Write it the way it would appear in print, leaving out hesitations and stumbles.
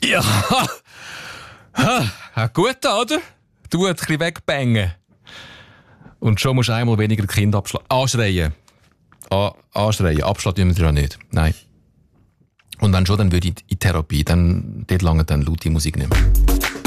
Ja. Gut, oder? Du ein bisschen wegbangen. Und schon musst du einmal weniger die Kinder anschreien. Anschreien. Abschlagen wir ja nicht. Nein. Und wenn schon, dann würde ich in Therapie. Dort lange dann laute Musik nicht mehr.